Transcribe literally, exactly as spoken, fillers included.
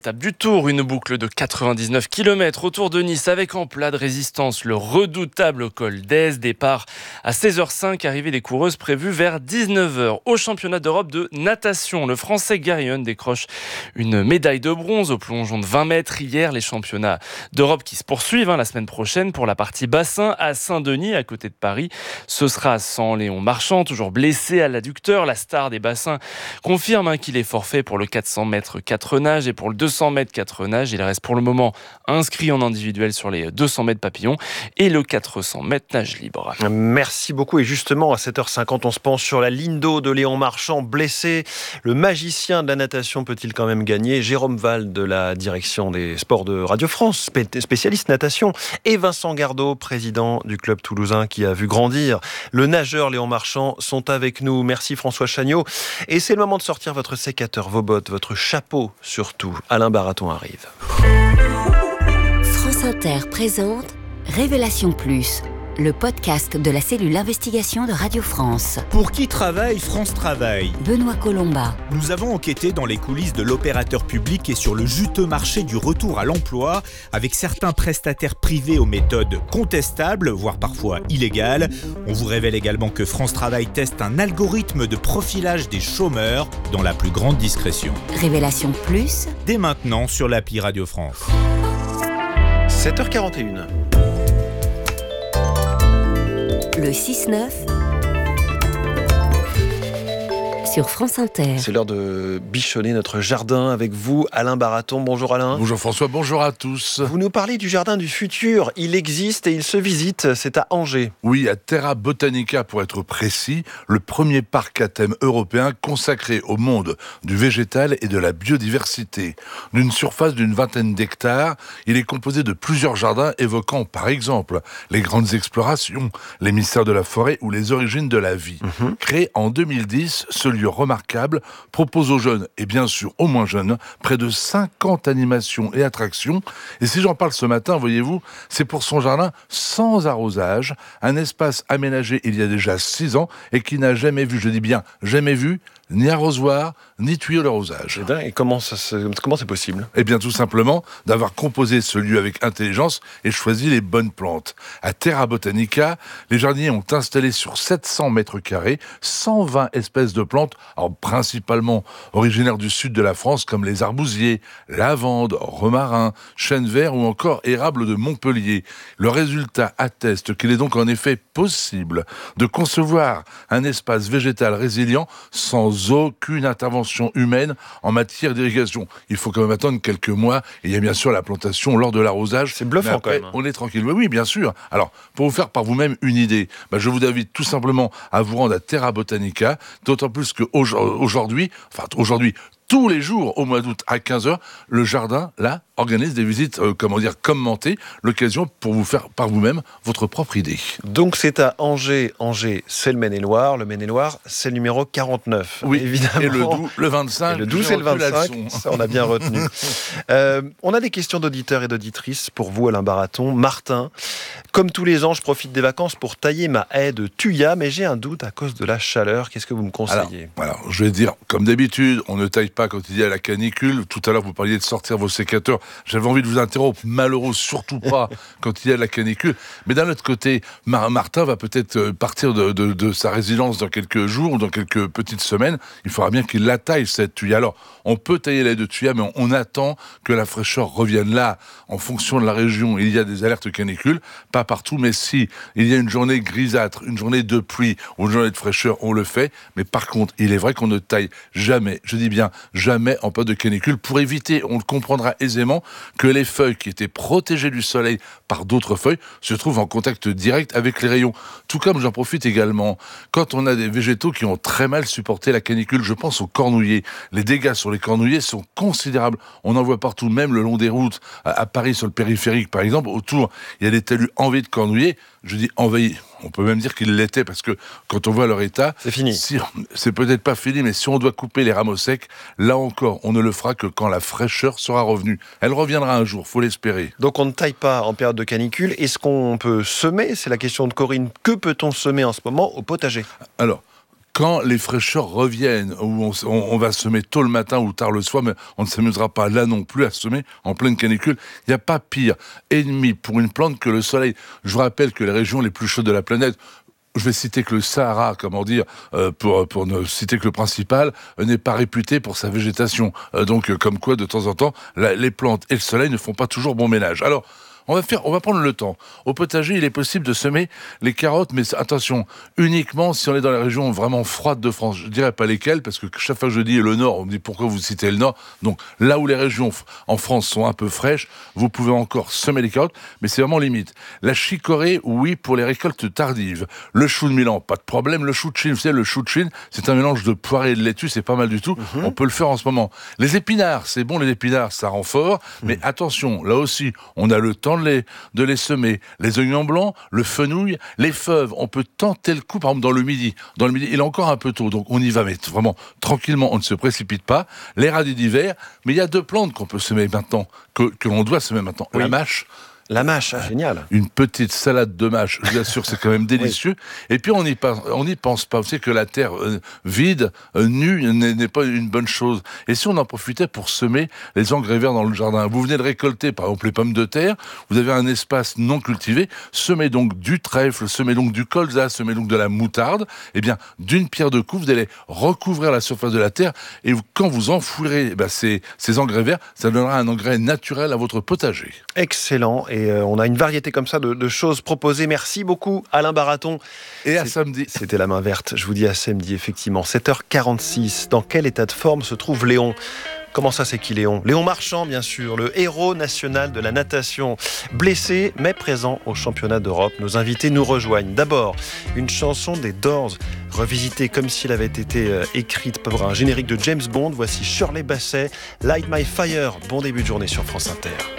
Étape du Tour, une boucle de quatre-vingt-dix-neuf kilomètres autour de Nice avec en plat de résistance le redoutable col d'Èze. Départ à seize heures cinq, arrivée des coureuses prévue vers dix-neuf heures. Au championnat d'Europe de natation, le Français Garyon décroche une médaille de bronze au plongeon de vingt mètres. Hier, les championnats d'Europe qui se poursuivent hein, la semaine prochaine pour la partie bassin à Saint-Denis, à côté de Paris. Ce sera sans Léon Marchand, toujours blessé à l'adducteur. La star des bassins confirme hein, qu'il est forfait pour le quatre cents mètres quatre nages et pour le deux cents mètres quatre nages. Il reste pour le moment inscrit en individuel sur les deux cents mètres papillons et le quatre cents mètres nage libre. Merci beaucoup. Et justement, à sept heures cinquante, on se penche sur la ligne d'eau de Léon Marchand, blessé. Le magicien de la natation peut-il quand même gagner? Jérôme Val de la direction des sports de Radio France, spécialiste natation, et Vincent Gardot, président du club toulousain qui a vu grandir le nageur Léon Marchand, sont avec nous. Merci François Chagnot. Et c'est le moment de sortir votre sécateur, vos bottes, votre chapeau surtout. Alain Baraton arrive. France Inter présente Révélation Plus, le podcast de la cellule investigation de Radio France. Pour qui travaille France Travail? Benoît Colomba. Nous avons enquêté dans les coulisses de l'opérateur public et sur le juteux marché du retour à l'emploi, avec certains prestataires privés aux méthodes contestables, voire parfois illégales. On vous révèle également que France Travail teste un algorithme de profilage des chômeurs dans la plus grande discrétion. Révélation Plus, dès maintenant sur l'appli Radio France. sept heures quarante et une. le six neuf sur France Inter. C'est l'heure de bichonner notre jardin avec vous, Alain Baraton. Bonjour Alain. Bonjour François, bonjour à tous. Vous nous parlez du jardin du futur. Il existe et il se visite. C'est à Angers. Oui, à Terra Botanica pour être précis, le premier parc à thème européen consacré au monde du végétal et de la biodiversité. D'une surface d'une vingtaine d'hectares, il est composé de plusieurs jardins évoquant par exemple les grandes explorations, les mystères de la forêt ou les origines de la vie. Mmh. Créé en deux mille dix, ce lieu remarquable propose aux jeunes, et bien sûr aux moins jeunes, près de cinquante animations et attractions. Et si j'en parle ce matin, voyez-vous, c'est pour son jardin sans arrosage, un espace aménagé il y a déjà six ans et qui n'a jamais vu, je dis bien jamais vu, ni arrosoir, ni tuyau d'arrosage. Et comment, ça se, comment c'est possible? Eh bien tout simplement d'avoir composé ce lieu avec intelligence et choisi les bonnes plantes. À Terra Botanica, les jardiniers ont installé sur sept cents mètres carrés cent vingt espèces de plantes, alors principalement originaires du sud de la France comme les arbousiers, lavandes, romarins, chênes verts ou encore érables de Montpellier. Le résultat atteste qu'il est donc en effet possible de concevoir un espace végétal résilient sans aucune intervention humaine en matière d'irrigation. Il faut quand même attendre quelques mois et il y a bien sûr la plantation lors de l'arrosage. C'est bluffant après, quand même. On est tranquille. Oui, oui, bien sûr. Alors, pour vous faire par vous-même une idée, bah, je vous invite tout simplement à vous rendre à Terra Botanica, d'autant plus qu'aujourd'hui, enfin aujourd'hui, tous les jours, au mois d'août, à quinze heures, le jardin, là, organise des visites, euh, comment dire, commentées, l'occasion pour vous faire par vous-même votre propre idée. Donc c'est à Angers. Angers, c'est le Maine-et-Loire. Le Maine-et-Loire, c'est le numéro quarante-neuf. Oui, évidemment. Et le Doubs, le vingt-cinq. Et le Doubs, c'est le vingt-cinq. Ça, on a bien retenu. euh, on a des questions d'auditeurs et d'auditrices pour vous, Alain Baraton. Martin, comme tous les ans, je profite des vacances pour tailler ma haie de thuya, mais j'ai un doute à cause de la chaleur. Qu'est-ce que vous me conseillez? alors, alors, je vais dire, comme d'habitude, on ne taille pas quand il y a la canicule. Tout à l'heure, vous parliez de sortir vos sécateurs. J'avais envie de vous interrompre. Malheureux, surtout pas quand il y a la canicule. Mais d'un autre côté, Martin va peut-être partir de, de, de sa résidence dans quelques jours ou dans quelques petites semaines. Il faudra bien qu'il la taille, cette thuya. Alors, on peut tailler la haie de thuya, mais on, on attend que la fraîcheur revienne là. En fonction de la région, il y a des alertes canicules. Pas partout, mais si il y a une journée grisâtre, une journée de pluie ou une journée de fraîcheur, on le fait. Mais par contre, il est vrai qu'on ne taille jamais, je dis bien jamais en période de canicule, pour éviter, on le comprendra aisément, que les feuilles qui étaient protégées du soleil par d'autres feuilles se trouvent en contact direct avec les rayons. Tout comme j'en profite également, quand on a des végétaux qui ont très mal supporté la canicule, je pense aux cornouillers. Les dégâts sur les cornouillers sont considérables. On en voit partout, même le long des routes, à Paris, sur le périphérique par exemple, autour, il y a des talus envahis de cornouillers. Je dis envahis. On peut même dire qu'ils l'étaient parce que quand on voit leur état, c'est fini. Si, c'est peut-être pas fini, mais si on doit couper les rameaux secs, là encore, on ne le fera que quand la fraîcheur sera revenue. Elle reviendra un jour, faut l'espérer. Donc on ne taille pas en période de canicule. Est-ce qu'on peut semer? C'est la question de Corinne. Que peut-on semer en ce moment au potager? Alors, quand les fraîcheurs reviennent, où on, on, on va semer tôt le matin ou tard le soir, mais on ne s'amusera pas là non plus à semer en pleine canicule. Il n'y a pas pire ennemi pour une plante que le soleil. Je vous rappelle que les régions les plus chaudes de la planète, je vais citer que le Sahara, comment dire, euh, pour, pour ne citer que le principal, euh, n'est pas réputé pour sa végétation. Euh, donc, euh, comme quoi, de temps en temps, la, les plantes et le soleil ne font pas toujours bon ménage. Alors, On va, faire, on va prendre le temps. Au potager, il est possible de semer les carottes, mais attention, uniquement si on est dans les régions vraiment froides de France. Je ne dirais pas lesquelles, parce que chaque fois que je dis le Nord, on me dit pourquoi vous citez le Nord. Donc là où les régions en France sont un peu fraîches, vous pouvez encore semer les carottes, mais c'est vraiment limite. La chicorée, oui, pour les récoltes tardives. Le chou de Milan, pas de problème. Le chou de Chine, vous savez, le chou de Chine, c'est un mélange de poirée et de laitue, c'est pas mal du tout. Mmh. On peut le faire en ce moment. Les épinards, c'est bon, les épinards, ça rend fort, mmh. mais attention, là aussi, on a le temps de les, de les semer. Les oignons blancs, le fenouil, les fèves, on peut tenter le coup, par exemple, dans le midi. Dans le midi, il est encore un peu tôt, donc on y va, mais vraiment, tranquillement, on ne se précipite pas. Les radis d'hiver, mais il y a deux plantes qu'on peut semer maintenant, que, que l'on doit semer maintenant. Oui. La mâche. La mâche, ah, génial. Une petite salade de mâche, je vous assure, c'est quand même délicieux. Oui. Et puis on n'y pense, on n'y pense pas. Vous savez que la terre euh, vide, euh, nue, n'est, n'est pas une bonne chose. Et si on en profitait pour semer les engrais verts dans le jardin, vous venez de récolter par exemple les pommes de terre, vous avez un espace non cultivé, semez donc du trèfle, semez donc du colza, semez donc de la moutarde. Eh bien, d'une pierre deux coups, vous allez recouvrir la surface de la terre et vous, quand vous enfouirez eh ben, ces, ces engrais verts, ça donnera un engrais naturel à votre potager. Excellent. Et euh, on a une variété comme ça de, de choses proposées. Merci beaucoup Alain Baraton. Et à C'est, samedi. C'était la main verte. Je vous dis à samedi, effectivement. sept heures quarante-six. Dans quel état de forme se trouve Léon ? Comment ça, c'est qui Léon ? Léon Marchand, bien sûr, le héros national de la natation. Blessé, mais présent au championnat d'Europe. Nos invités nous rejoignent. D'abord, une chanson des Doors, revisitée comme s'il avait été euh, écrite pour un générique de James Bond. Voici Shirley Bassey, Light My Fire. Bon début de journée sur France Inter.